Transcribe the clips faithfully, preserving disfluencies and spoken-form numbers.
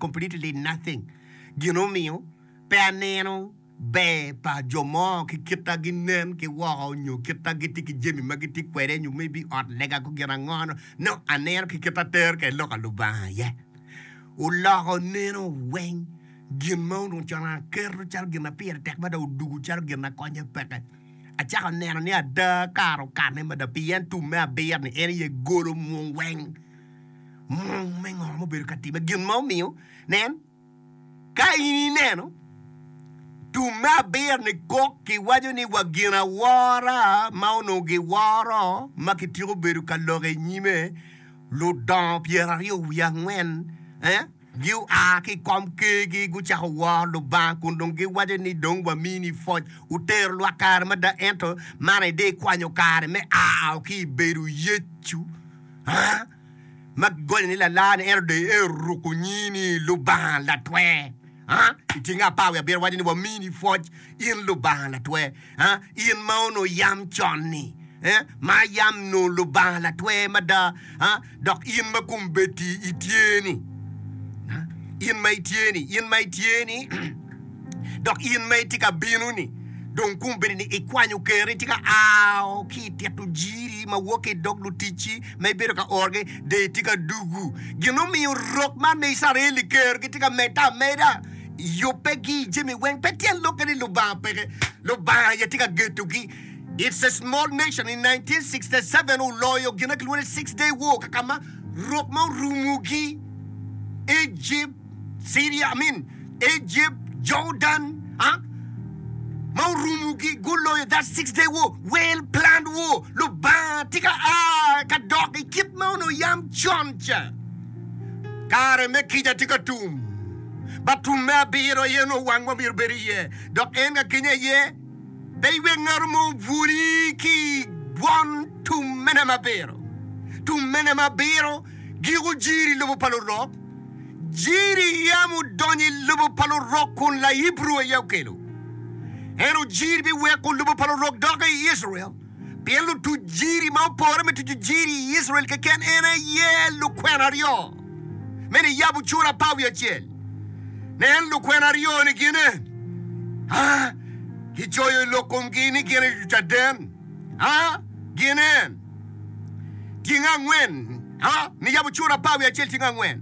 completely nothing. Gino mio, peanero, be pa jomo ki kita ginen ki wa nyu kita giti ki jemi magiti kwere nyu maybe ot lega ko girangono no aner ki kita ter ke lo kaluba ye ulo neno wen gimo no chana ker chal gina pier tek ba do dugu chal gina konye peke a cha neno ni ada karo kane ma da pien tu me be ni ene ye goro mo wen mo me ngor mo ber kati ba gimo mio nen ka ini neno tu ma ber ni kok ki wajo ni wagina wara mauno gi wara makitiro beru kalore nyime lo dan pierario ya ngwen eh you a ki kom ke gi gu cha wa lo ba kundong gi wajo ni dong wa mini foj uter lo akar ma da ento mane de kwanyo kare me a ki beru yechu ha magol ni la la ni er de eru kunyini lo ba la twe ha itinga pa we ber wadi wa mini forge in lubala twe ha in mauno yam chonni eh ma yam no lubala twe mada ha dok in makumbeti itieni ha in mai tieni in mai tieni dok in mai tika binuni don kumbeni ni ikwanyu kere tika ao ki tetu jiri ma woke dog lutichi mai bero ka orge de tika dugu gino mi rock man me sareli kere tika meta meda yo pegi Jimmy Wang petien look at it luba pege luba yatika getuki. It's a small nation in nineteen sixty-seven who loyal gina kilwane six day war kama rokma rumugi Egypt Syria I mean Egypt Jordan huh Mau rumugi good loyal that six day war well planned war luba tika ah kadok ikip mau no yam choncha kare mekija tika tum but to me biro ye no wango mir beriye dok enga kenya ye they we ngarmo vuri ki one to menema biro to menema biro gigu jiri lobo palo rock jiri yamu doni lobo palo rock kun la Hebrew ya kelo eno jiri bi we kun lobo palo rock dok Israel pelo tu jiri ma pore me tu jiri Israel ke ken ena ye lu kwenario meni yabu chura pawya chel nen lu kwenario ni gine ha ki joyo lo kongini gine jaden ha gine tinga ngwen ha ni yabu chura pawe ya chel tinga ngwen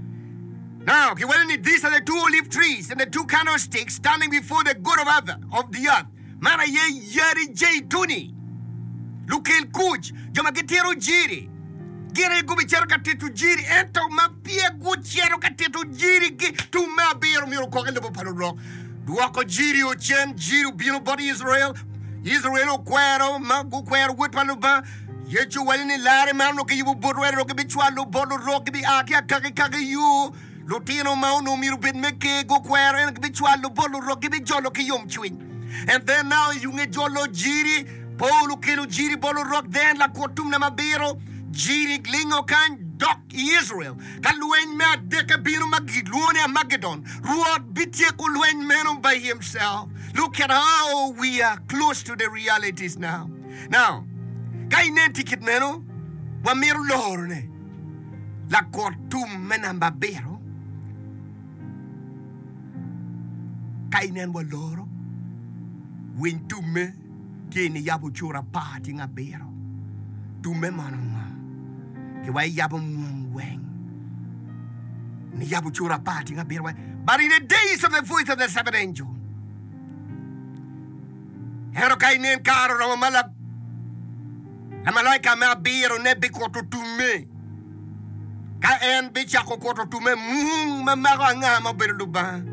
now ki wani these are the two olive trees and the two candlesticks standing before the god of earth of the earth mana ye yeri jaytuni lukel kuj joma getero jiri gere gubi chero katitu jiri ento mapie gu chero katitu jiri ki tu mabiro miro koke lebo paloro duako jiri o chen jiri bino body Israel Israel o kwero magu kwero wit paluba yechu walini lare mano ke yibu bodwero ke bichwa lo bodo ro ke bi akia kage kage yu lutino mauno miro bit meke go kwero en ke bichwa lo bodo ro ke bi jolo ke yom chwin and then now you nge jolo jiri polo kilo jiri bolo rock then la kotum na mabiro jiri glingo kan dok Israel kaluen me deke bino magidlone Magedon ruot bitye kuluen menon by himself. Look at how we are close to the realities now. Now kay nentiket meno wa mir lorne la kotum menamba bero kay nen wa loro win tume kini yabu chura pati nga bero tume manonga ke wai yabu mweng ni yabu chura pati nga bero. But in the days of the voice of the seventh angel hero kay nen karo na malak la malaika ma biro ne be koto tume ka en be chako koto tume mung ma maranga ma berluba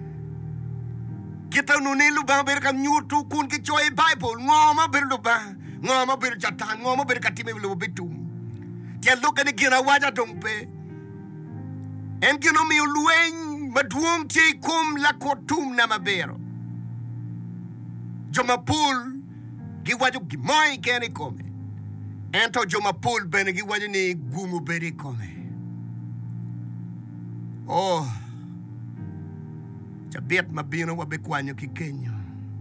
kita nuni luba ber kam nyutu kun ki choy bible ngoma ber luba ngoma ber jatan ngoma ber katime luba bitum ti loka ne gina waja dompe en gino mi lueng maduong ti kum la kotum na mabero joma pul gi wajo gi moy kene come ento joma pul bene gi wajo ni gumu beri come oh Chabet mabino wa bekwanyo kikenyo.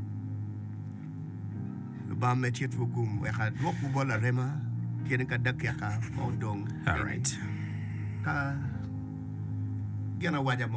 Luba metiet vugum weka dwoku bola rema kene ka dakya ka maudong. All right. Ka gena waja